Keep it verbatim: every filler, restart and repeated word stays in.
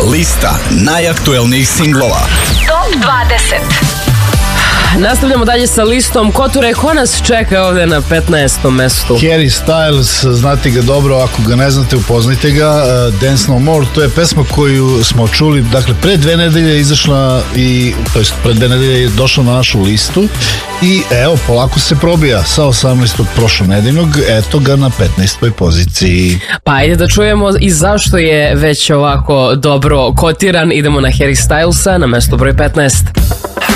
Lista najaktuelnijih singlova. Top dvadeset. Nastavljamo dalje sa listom. Koture, ko nas čeka ovde na petnaestom mestu? Harry Styles, znate ga dobro, ako ga ne znate, upoznajte ga. Dance No More, to je pesma koju smo čuli, dakle, pre dve nedelje je izašla i, to jest, pre dve nedelje je došla na našu listu i evo, polako se probija sa osamnaestog prošlonedeljnog, eto ga na petnaestoj poziciji. Pa ajde da čujemo i zašto je već ovako dobro kotiran. Idemo na Harry Stylesa na mesto broj petnaest.